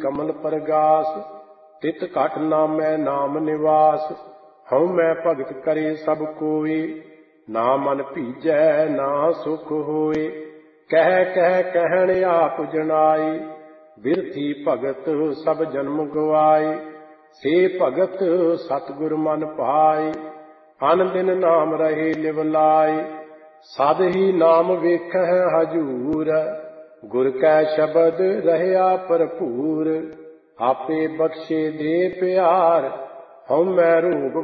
कमल परगास। तित घट नामै नाम निवास। हऊँ मैं भगत करे सब कोई। ना मन भीजै ना सुख होए। कह कह कहण आप जनाई। बिरथी भगत सब जन्म गवाई। से भगत सतगुर मन पाई। अन दिन नाम रहे लिव लाई। सद ही नाम वेखह हजूर। गुर कै शब्द रहया भरपूर। आपे बख्शे दे प्यार। हऊँ मैं रूप